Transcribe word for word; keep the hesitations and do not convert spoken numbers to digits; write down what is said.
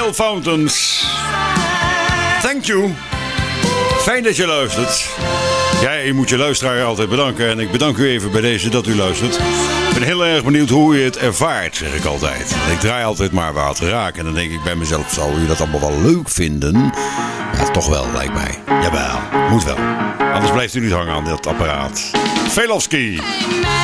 Michael Fountains. Thank you. Fijn dat je luistert. Ja, je moet je luisteraar altijd bedanken. En ik bedank u even bij deze dat u luistert. Ik ben heel erg benieuwd hoe u het ervaart, zeg ik altijd. Ik draai altijd maar waar het raakt. En dan denk ik bij mezelf, zal u dat allemaal wel leuk vinden? Ja, toch wel, lijkt mij. Jawel, moet wel. Anders blijft u niet hangen aan dat apparaat. Velofsky.